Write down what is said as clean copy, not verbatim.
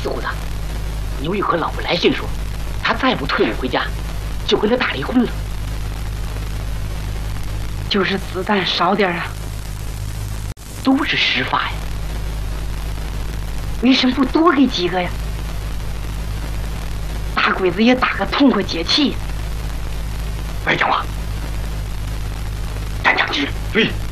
伺候他。牛玉和老婆来信说，他再不退伍回家，就跟他打离婚了。 就是子弹少点啊， 都是实发呀。 为什么不多给几个呀？打鬼子也打个痛快解气。 别讲话，站长直。 对。